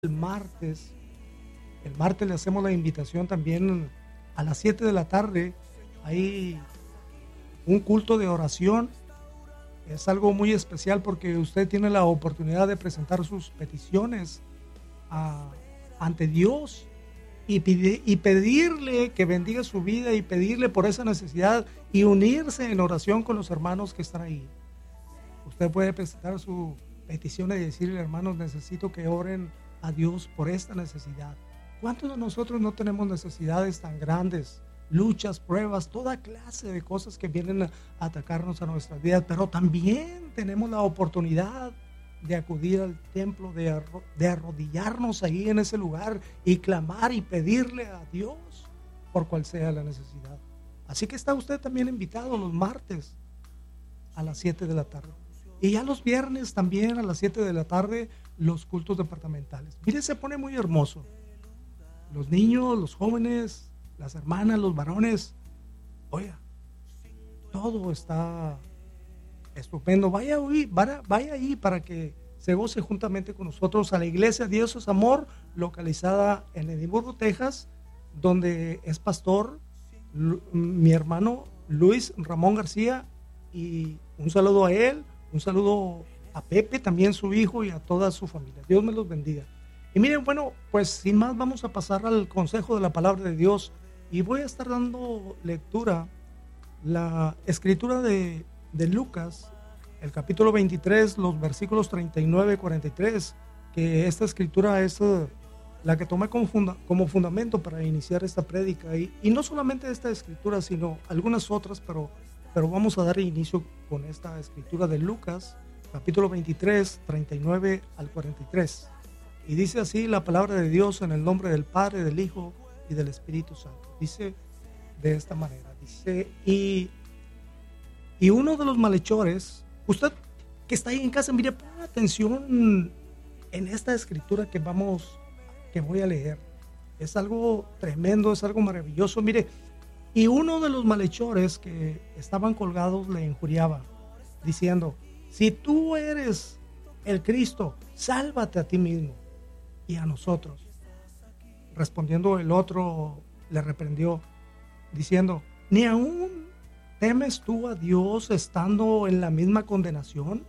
el martes. El martes le hacemos la invitación también a las 7 de la tarde. Hay un culto de oración. Es algo muy especial porque usted tiene la oportunidad de presentar sus peticiones ante Dios y pedirle que bendiga su vida y pedirle por esa necesidad y unirse en oración con los hermanos que están ahí. Usted puede presentar su petición y decirle, hermanos, necesito que oren a Dios por esta necesidad. ¿Cuántos de nosotros no tenemos necesidades tan grandes? Luchas, pruebas, toda clase de cosas que vienen a atacarnos a nuestras vidas, pero también tenemos la oportunidad de acudir al templo, de arrodillarnos ahí en ese lugar y clamar y pedirle a Dios por cual sea la necesidad. Así que está usted también invitado los martes a las 7 de la tarde. Y ya los viernes también a las 7 de la tarde los cultos departamentales. Mire, se pone muy hermoso. Los niños, los jóvenes, las hermanas, los varones. Oiga, todo está estupendo. Vaya ahí para que se goce juntamente con nosotros a la iglesia Dios es Amor, localizada en Edimburgo, Texas, donde es pastor mi hermano Luis Ramón García, y un saludo a él, un saludo a Pepe, también su hijo, y a toda su familia. Dios me los bendiga. Y miren, bueno, pues sin más vamos a pasar al consejo de la palabra de Dios, y voy a estar dando lectura la escritura de Lucas, el capítulo 23, los versículos 39 y 43, que esta escritura es la que tomé como fundamento para iniciar esta prédica, y no solamente esta escritura, sino algunas otras, pero vamos a dar inicio con esta escritura de Lucas, capítulo 23, 39 al 43. Y dice así la palabra de Dios en el nombre del Padre, del Hijo y del Espíritu Santo. Dice de esta manera, dice, y uno de los malhechores, usted que está ahí en casa, mire, ponga atención en esta escritura que voy a leer. Es algo tremendo, es algo maravilloso. Mire, y uno de los malhechores que estaban colgados le injuriaba, diciendo, si tú eres el Cristo, sálvate a ti mismo y a nosotros. Respondiendo el otro, le reprendió, diciendo, ¿ni aún temes tú a Dios estando en la misma condenación?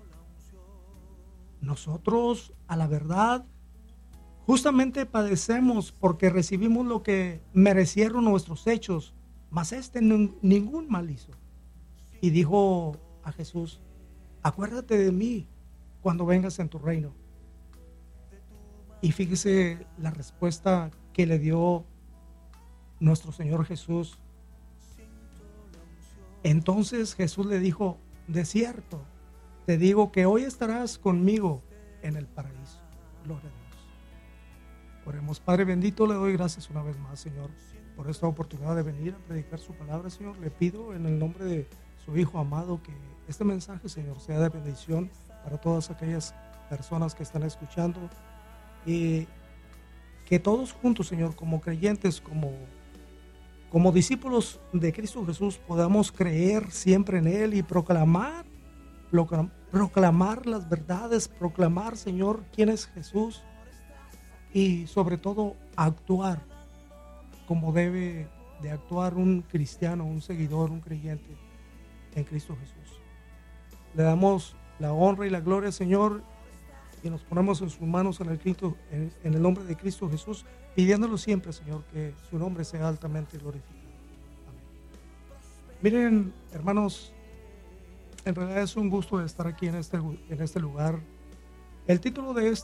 Nosotros, a la verdad, justamente padecemos porque recibimos lo que merecieron nuestros hechos, mas ningún mal hizo. Y dijo a Jesús, acuérdate de mí cuando vengas en tu reino. Y fíjese la respuesta que le dio nuestro Señor Jesús. Entonces Jesús le dijo, de cierto, te digo que hoy estarás conmigo en el paraíso. Gloria a Dios. Oremos. Padre bendito, le doy gracias una vez más, Señor, por esta oportunidad de venir a predicar su palabra, Señor. Le pido en el nombre de su Hijo amado que este mensaje, Señor, sea de bendición para todas aquellas personas que están escuchando, y que todos juntos, Señor, como creyentes, como discípulos de Cristo Jesús, podamos creer siempre en Él y proclamar las verdades, proclamar, Señor, quién es Jesús, y sobre todo actuar como debe de actuar un cristiano, un seguidor, un creyente en Cristo Jesús. Le damos la honra y la gloria, Señor, y nos ponemos en sus manos en el nombre de Cristo Jesús, pidiéndolo siempre, Señor, que su nombre sea altamente glorificado. Amén. Miren, hermanos, en realidad es un gusto estar aquí en este lugar. El título de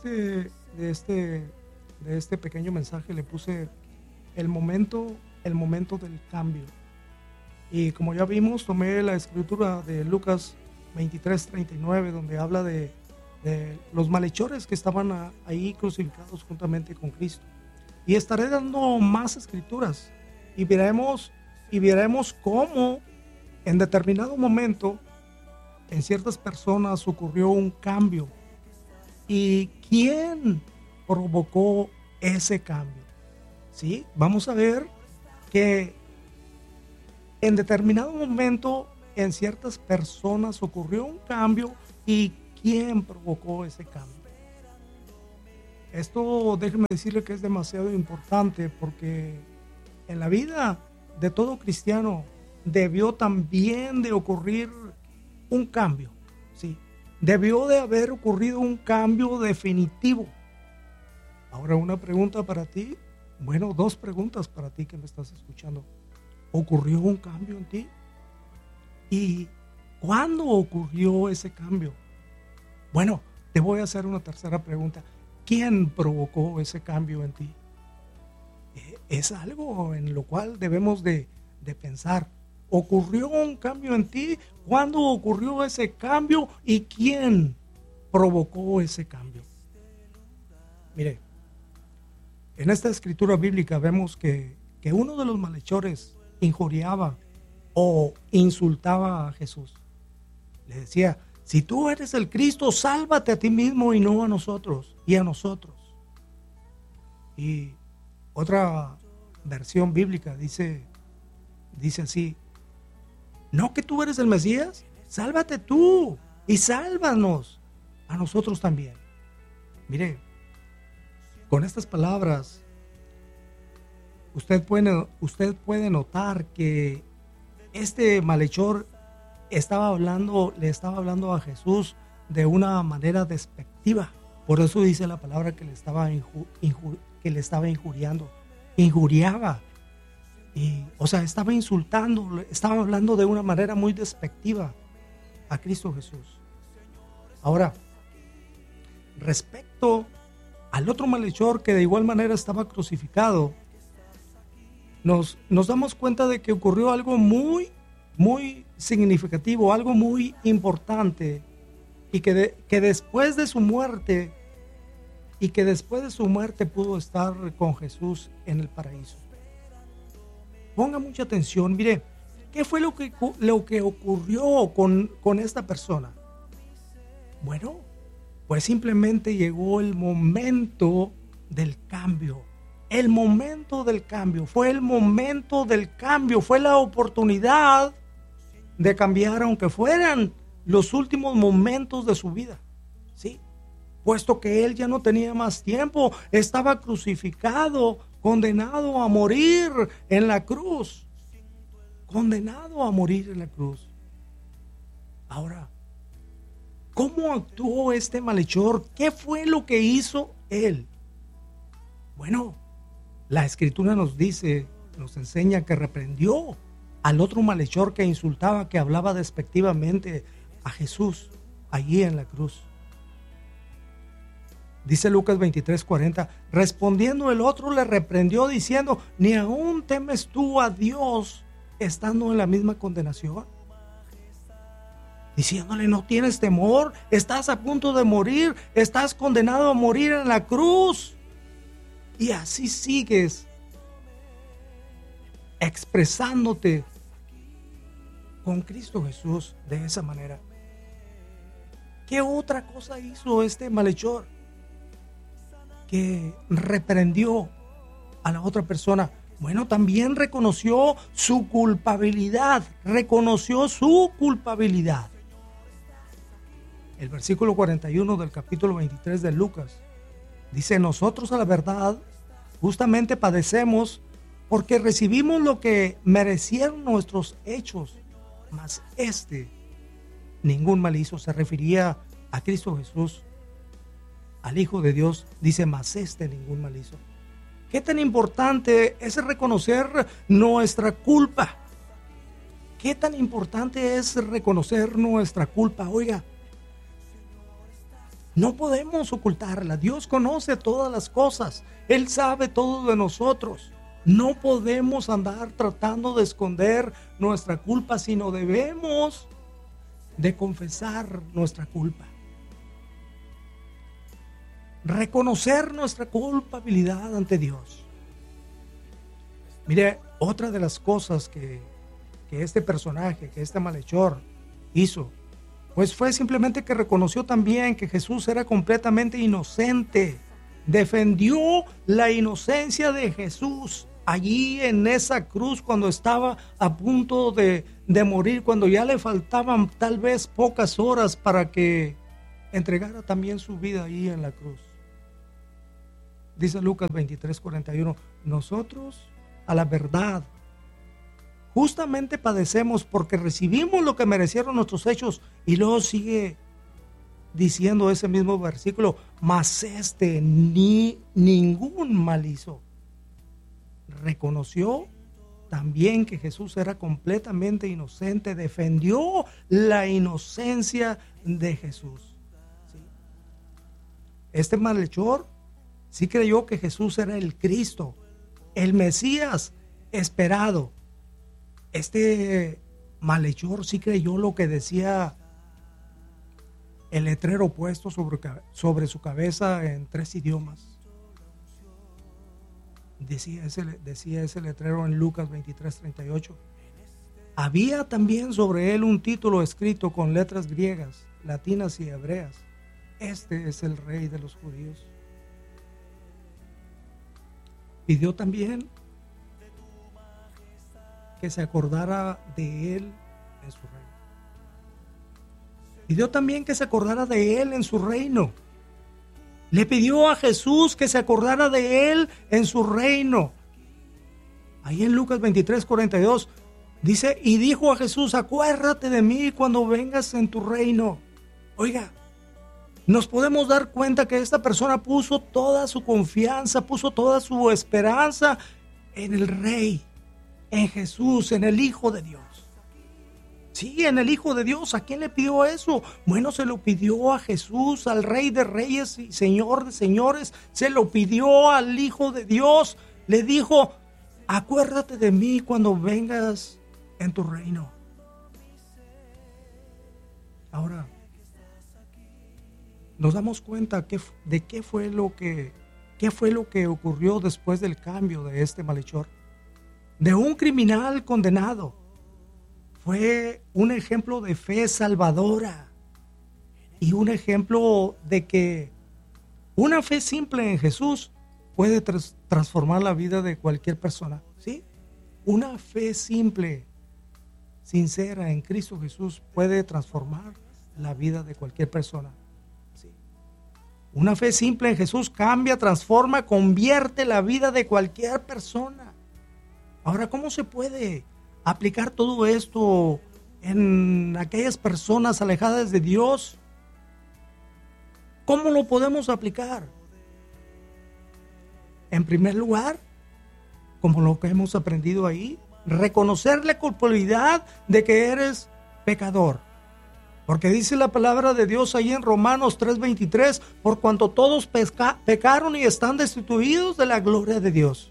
este pequeño mensaje le puse el momento del cambio. Y como ya vimos, tomé la escritura de Lucas 23:39, donde habla de los malhechores que estaban ahí crucificados juntamente con Cristo. Y estaré dando más escrituras y veremos cómo en determinado momento en ciertas personas ocurrió un cambio, y quién provocó ese cambio. ¿Sí? Vamos a ver que en determinado momento en ciertas personas ocurrió un cambio, y quién provocó ese cambio. Esto déjeme decirle que es demasiado importante, porque en la vida de todo cristiano debió también de ocurrir un cambio, sí, debió de haber ocurrido un cambio definitivo. Ahora una pregunta para ti, bueno, dos preguntas para ti que me estás escuchando. ¿Ocurrió un cambio en ti? ¿Y cuándo ocurrió ese cambio? Bueno, te voy a hacer una tercera pregunta. ¿Quién provocó ese cambio en ti? Es algo en lo cual debemos de pensar. ¿Ocurrió un cambio en ti? ¿Cuándo ocurrió ese cambio? ¿Y quién provocó ese cambio? Mire, en esta escritura bíblica vemos que uno de los malhechores injuriaba o insultaba a Jesús. Le decía: si tú eres el Cristo, sálvate a ti mismo y no a nosotros y a nosotros. Y otra versión bíblica dice así: ¿no que tú eres el Mesías? Sálvate tú y sálvanos a nosotros también. Mire, con estas palabras usted puede notar que este malhechor le estaba hablando a Jesús de una manera despectiva. Por eso dice la palabra que le estaba injuriando. Injuriaba. Estaba insultando, estaba hablando de una manera muy despectiva a Cristo Jesús. Ahora, respecto al otro malhechor que de igual manera estaba crucificado, nos damos cuenta de que ocurrió algo muy, muy significativo, algo muy importante, y que después de su muerte pudo estar con Jesús en el paraíso. Ponga mucha atención. Mire, ¿qué fue lo que ocurrió con esta persona? Bueno, pues simplemente llegó el momento del cambio. El momento del cambio, fue el momento del cambio, fue la oportunidad de cambiar, aunque fueran los últimos momentos de su vida, ¿sí? Puesto que él ya no tenía más tiempo, estaba crucificado, condenado a morir en la cruz, condenado a morir en la cruz. Ahora, ¿cómo actuó este malhechor? ¿Qué fue lo que hizo él? Bueno, la escritura nos enseña que reprendió al otro malhechor que insultaba, que hablaba despectivamente a Jesús allí en la cruz. Dice Lucas 23:40, respondiendo el otro le reprendió diciendo: ¿ni aún temes tú a Dios estando en la misma condenación? Diciéndole: no tienes temor, estás a punto de morir, estás condenado a morir en la cruz. Y así sigues expresándote con Cristo Jesús de esa manera. ¿Qué otra cosa hizo este malhechor? Que reprendió a la otra persona. Bueno, también reconoció su culpabilidad. El versículo 41 del capítulo 23 de Lucas dice: nosotros a la verdad justamente padecemos porque recibimos lo que merecieron nuestros hechos, mas ningún mal hizo. Se refería a Cristo Jesús, al Hijo de Dios. Dice: mas ningún mal hizo. ¿Qué tan importante es reconocer nuestra culpa? ¿Qué tan importante es reconocer nuestra culpa? Oiga, no podemos ocultarla. Dios conoce todas las cosas. Él sabe todo de nosotros. No podemos andar tratando de esconder nuestra culpa, sino debemos de confesar nuestra culpa. Reconocer nuestra culpabilidad ante Dios. Mire, otra de las cosas que este personaje, que este malhechor hizo, pues fue simplemente que reconoció también que Jesús era completamente inocente. Defendió la inocencia de Jesús allí en esa cruz cuando estaba a punto de morir, cuando ya le faltaban tal vez pocas horas para que entregara también su vida ahí en la cruz. dice Lucas 23:41, nosotros a la verdad justamente padecemos porque recibimos lo que merecieron nuestros hechos. Y luego sigue diciendo ese mismo versículo, mas ningún mal hizo. Reconoció también que Jesús era completamente inocente, defendió la inocencia de Jesús. ¿Sí? Este malhechor sí creyó que Jesús era el Cristo, el Mesías esperado. Este malhechor sí creyó lo que decía el letrero puesto sobre su cabeza en 3 idiomas. Decía ese letrero en Lucas 23:38. Había también sobre él un título escrito con letras griegas, latinas y hebreas. Este es el Rey de los judíos. Pidió también que se acordara de él en su reino. Pidió también que se acordara de él en su reino. Le pidió a Jesús que se acordara de él en su reino. Ahí en Lucas 23:42 dice, y dijo a Jesús, acuérdate de mí cuando vengas en tu reino. Oiga, nos podemos dar cuenta que esta persona puso toda su confianza, puso toda su esperanza en el Rey, en Jesús, en el Hijo de Dios. Sí, en el Hijo de Dios. ¿A quién le pidió eso? Bueno, se lo pidió a Jesús, al Rey de Reyes y Señor de Señores. Se lo pidió al Hijo de Dios. Le dijo, acuérdate de mí cuando vengas en tu reino. Ahora, nos damos cuenta de qué fue lo que ocurrió después del cambio de este malhechor. De un criminal condenado, fue un ejemplo de fe salvadora y un ejemplo de que una fe simple en Jesús puede transformar la vida de cualquier persona. ¿Sí? Una fe simple, sincera en Cristo Jesús puede transformar la vida de cualquier persona. ¿Sí? Una fe simple en Jesús cambia, transforma, convierte la vida de cualquier persona. Ahora, ¿cómo se puede aplicar todo esto en aquellas personas alejadas de Dios? ¿Cómo lo podemos aplicar? En primer lugar, como lo que hemos aprendido ahí, reconocer la culpabilidad de que eres pecador. Porque dice la palabra de Dios ahí en Romanos 3:23, por cuanto todos pecaron y están destituidos de la gloria de Dios.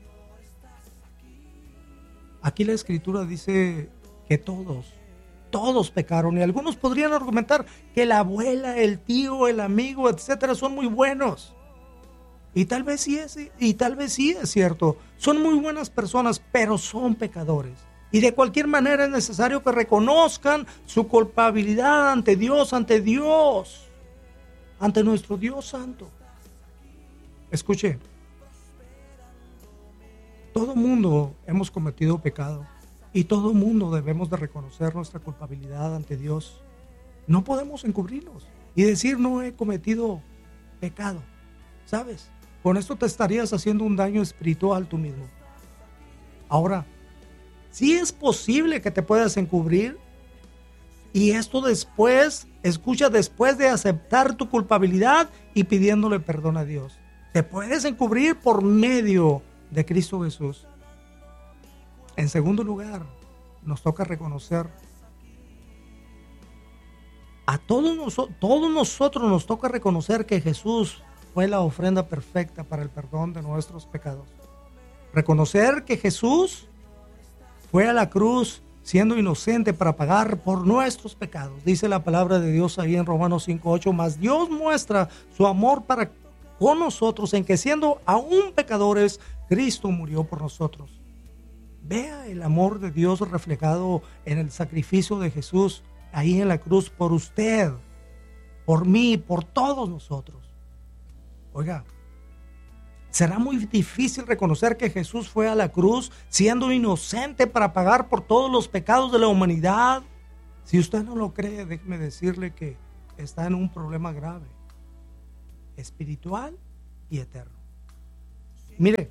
Aquí la Escritura dice que todos pecaron, y algunos podrían argumentar que la abuela, el tío, el amigo, etcétera, son muy buenos. Y tal vez sí es cierto. Son muy buenas personas, pero son pecadores. Y de cualquier manera es necesario que reconozcan su culpabilidad ante Dios, ante nuestro Dios Santo. Escuche. Todo mundo hemos cometido pecado y todo mundo debemos de reconocer nuestra culpabilidad ante Dios. No podemos encubrirnos y decir no he cometido pecado. ¿Sabes? Con esto te estarías haciendo un daño espiritual tú mismo. Ahora, sí es posible que te puedas encubrir, y esto después de aceptar tu culpabilidad y pidiéndole perdón a Dios. Te puedes encubrir por medio de Cristo Jesús. En segundo lugar, nos toca reconocer a todos nosotros nos toca reconocer que Jesús fue la ofrenda perfecta para el perdón de nuestros pecados. Reconocer que Jesús fue a la cruz siendo inocente para pagar por nuestros pecados. Dice la palabra de Dios ahí en Romanos 5:8, mas Dios muestra su amor para con nosotros en que siendo aún pecadores, Cristo murió por nosotros. Vea el amor de Dios reflejado en el sacrificio de Jesús ahí en la cruz por usted, por mí, por todos nosotros. Oiga, será muy difícil reconocer que Jesús fue a la cruz siendo inocente para pagar por todos los pecados de la humanidad. Si usted no lo cree, déjeme decirle que está en un problema grave, espiritual y eterno. Mire,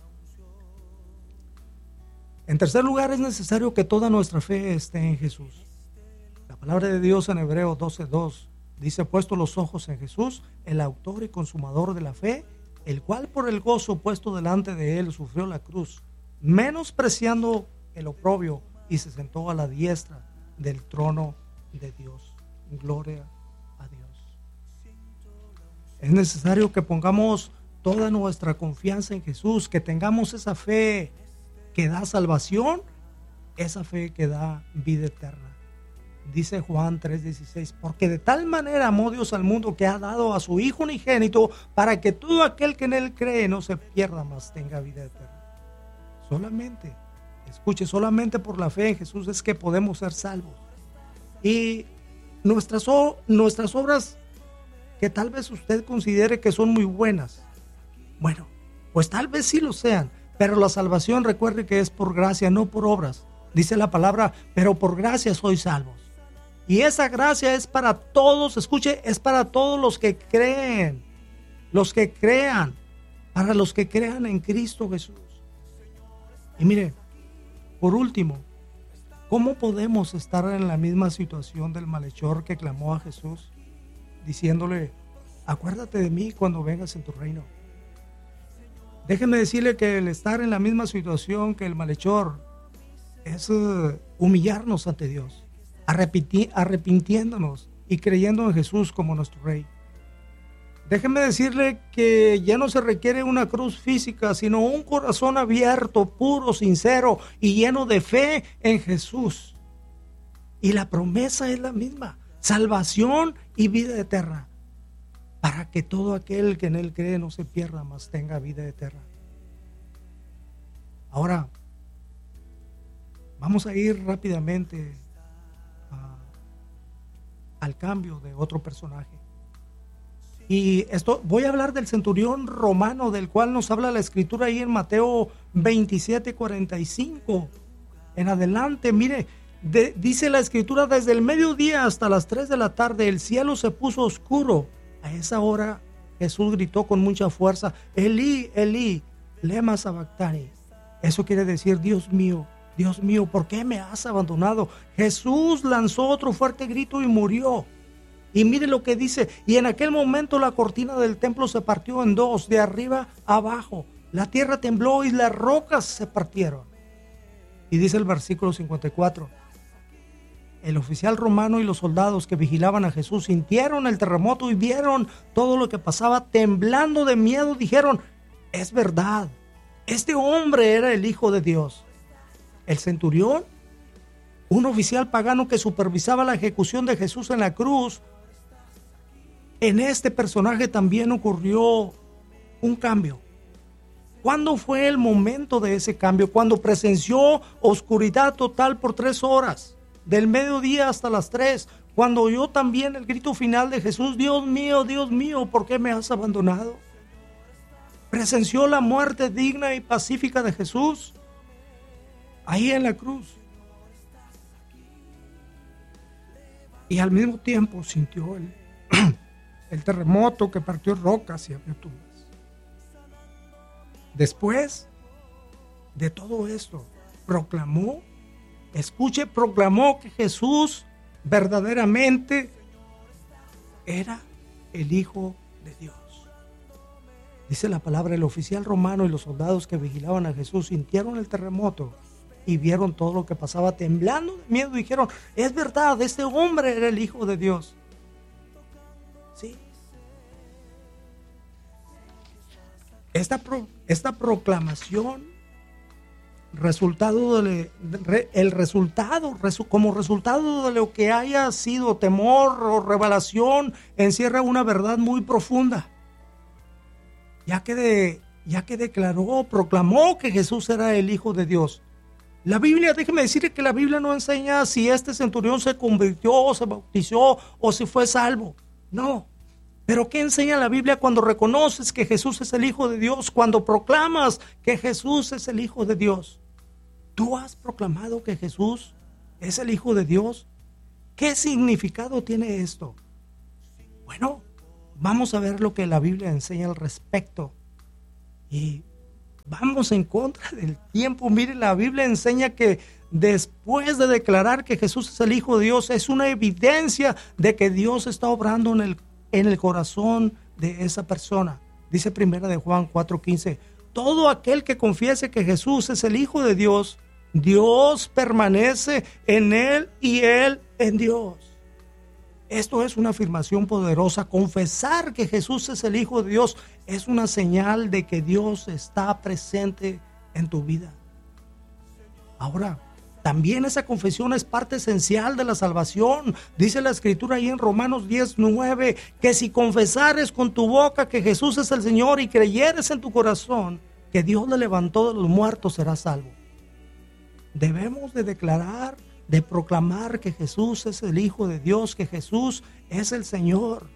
en tercer lugar, es necesario que toda nuestra fe esté en Jesús. La palabra de Dios en Hebreos 12:2 dice: puesto los ojos en Jesús, el autor y consumador de la fe, el cual por el gozo puesto delante de él sufrió la cruz, menospreciando el oprobio, y se sentó a la diestra del trono de Dios. Gloria a Dios. Es necesario que pongamos toda nuestra confianza en Jesús, que tengamos esa fe que da salvación, esa fe que da vida eterna. Dice Juan 3:16: porque de tal manera amó Dios al mundo, que ha dado a su Hijo unigénito, para que todo aquel que en él cree no se pierda, mas tenga vida eterna. Solamente, escuche, solamente por la fe en Jesús es que podemos ser salvos. Y nuestras obras, que tal vez usted considere que son muy buenas, bueno, pues tal vez sí lo sean, pero la salvación, recuerde que es por gracia, no por obras. Dice la palabra: pero por gracia sois salvos. Y esa gracia es para todos, escuche, es para todos los que creen, los que crean, para los que crean en Cristo Jesús. Y mire, por último, ¿cómo podemos estar en la misma situación del malhechor que clamó a Jesús, diciéndole: acuérdate de mí cuando vengas en tu reino? Déjeme decirle que el estar en la misma situación que el malhechor es humillarnos ante Dios, arrepintiéndonos y creyendo en Jesús como nuestro Rey. Déjeme decirle que ya no se requiere una cruz física, sino un corazón abierto, puro, sincero y lleno de fe en Jesús. Y la promesa es la misma: salvación y vida eterna, para que todo aquel que en él cree no se pierda, mas tenga vida eterna. Ahora, vamos a ir rápidamente al cambio de otro personaje. Y esto, voy a hablar del centurión romano, del cual nos habla la escritura ahí en Mateo 27:45 en adelante. Mire, dice la escritura: desde el mediodía hasta las 3 de la tarde el cielo se puso oscuro. A esa hora Jesús gritó con mucha fuerza: Elí, Elí, lema sabactani. Eso quiere decir: Dios mío, ¿por qué me has abandonado? Jesús lanzó otro fuerte grito y murió. Y mire lo que dice: y en aquel momento la cortina del templo se partió en dos, de arriba a abajo. La tierra tembló y las rocas se partieron. Y dice el versículo 54: el oficial romano y los soldados que vigilaban a Jesús sintieron el terremoto y vieron todo lo que pasaba. Temblando de miedo, dijeron: es verdad, este hombre era el Hijo de Dios. El centurión, un oficial pagano que supervisaba la ejecución de Jesús en la cruz, en este personaje también ocurrió un cambio. ¿Cuándo fue el momento de ese cambio? Cuando presenció oscuridad total por 3 horas, del mediodía hasta las 3, cuando oyó también el grito final de Jesús: Dios mío, ¿por qué me has abandonado? Presenció la muerte digna y pacífica de Jesús ahí en la cruz. Y al mismo tiempo sintió el terremoto que partió rocas y abrió tumbas. Después de todo esto, proclamó que Jesús verdaderamente era el Hijo de Dios. Dice la palabra: el oficial romano y los soldados que vigilaban a Jesús sintieron el terremoto y vieron todo lo que pasaba. Temblando de miedo, dijeron: es verdad, este hombre era el Hijo de Dios. Sí. Esta proclamación, como resultado de lo que haya sido temor o revelación, encierra una verdad muy profunda. Ya que proclamó que Jesús era el Hijo de Dios. La Biblia, déjeme decirle que la Biblia no enseña si este centurión se convirtió o se bautizó o si fue salvo. No. Pero ¿qué enseña la Biblia cuando reconoces que Jesús es el Hijo de Dios? Cuando proclamas que Jesús es el Hijo de Dios. ¿Tú has proclamado que Jesús es el Hijo de Dios? ¿Qué significado tiene esto? Bueno, vamos a ver lo que la Biblia enseña al respecto. Y Vamos en contra del tiempo. Mire, la Biblia enseña que después de declarar que Jesús es el Hijo de Dios, es una evidencia de que Dios está obrando en el corazón de esa persona. Dice primera de Juan 4:15, todo aquel que confiese que Jesús es el Hijo de Dios, Dios permanece en él y él en Dios. Esto es una afirmación poderosa. Confesar que Jesús es el Hijo de Dios es una señal de que Dios está presente en tu vida. Ahora, también esa confesión es parte esencial de la salvación. Dice la Escritura ahí en Romanos 10:9, que si confesares con tu boca que Jesús es el Señor y creyeres en tu corazón que Dios le levantó de los muertos, serás salvo. Debemos de declarar, de proclamar que Jesús es el Hijo de Dios, que Jesús es el Señor.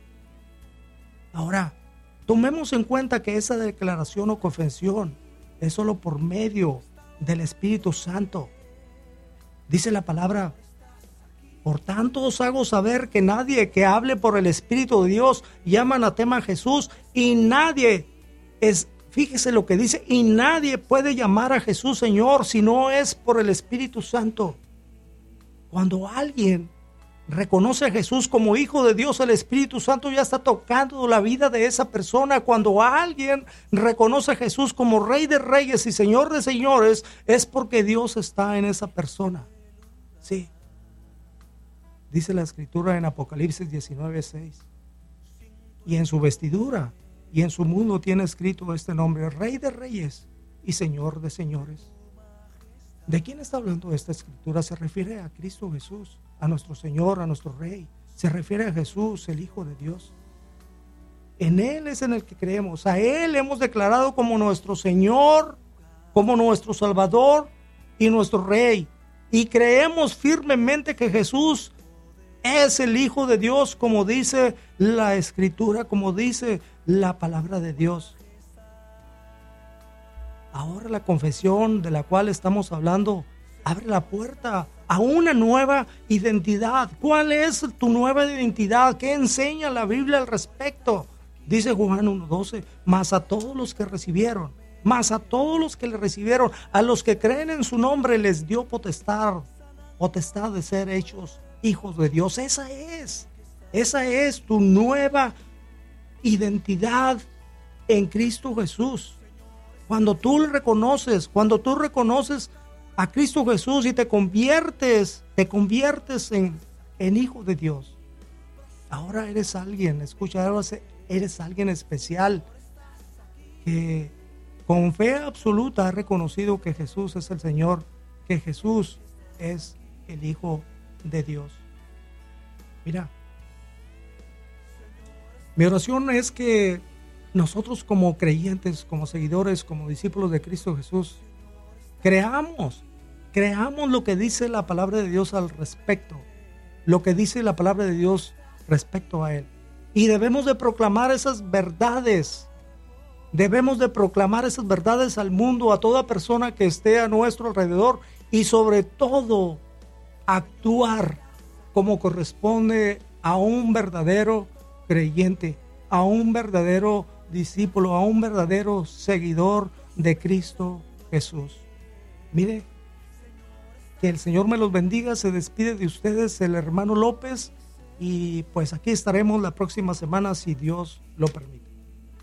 Ahora, tomemos en cuenta que esa declaración o confesión es solo por medio del Espíritu Santo. Dice la palabra, por tanto os hago saber que nadie que hable por el Espíritu de Dios llama anatema a Jesús, y nadie fíjese lo que dice, y nadie puede llamar a Jesús Señor si no es por el Espíritu Santo. Cuando alguien reconoce a Jesús como Hijo de Dios, el Espíritu Santo ya está tocando la vida de esa persona. Cuando alguien reconoce a Jesús como Rey de Reyes y Señor de Señores, es porque Dios está en esa persona. Sí. Dice la Escritura en Apocalipsis 19:6. Y en su vestidura y en su mundo tiene escrito este nombre, Rey de Reyes y Señor de Señores. ¿De quién está hablando esta Escritura? Se refiere a Cristo Jesús, a nuestro Señor, a nuestro Rey. Se refiere a Jesús, el Hijo de Dios. En Él es en el que creemos. A Él hemos declarado como nuestro Señor, como nuestro Salvador y nuestro Rey. Y creemos firmemente que Jesús es el Hijo de Dios, como dice la Escritura, como dice la palabra de Dios. Ahora la confesión de la cual estamos hablando abre la puerta a una nueva identidad. ¿Cuál es tu nueva identidad? ¿Qué enseña la Biblia al respecto? Dice Juan 1:12, mas a todos los que recibieron, le recibieron, a los que creen en su nombre les dio potestad de ser hechos hijos de Dios. Esa es tu nueva identidad en Cristo Jesús. Cuando tú reconoces a Cristo Jesús y te conviertes en hijo de Dios, ahora eres alguien, escucha, ahora eres alguien especial que con fe absoluta ha reconocido que Jesús es el Señor, que Jesús es el Hijo de Dios. Mira, mi oración es que nosotros como creyentes, como seguidores, como discípulos de Cristo Jesús, creamos lo que dice la palabra de Dios al respecto, lo que dice la palabra de Dios respecto a Él. Y debemos de proclamar esas verdades, al mundo, a toda persona que esté a nuestro alrededor, y sobre todo actuar como corresponde a un verdadero creyente, a un verdadero discípulo, a un verdadero seguidor de Cristo Jesús. Mire, que el Señor me los bendiga. Se despide de ustedes el hermano López, y pues aquí estaremos la próxima semana si Dios lo permite.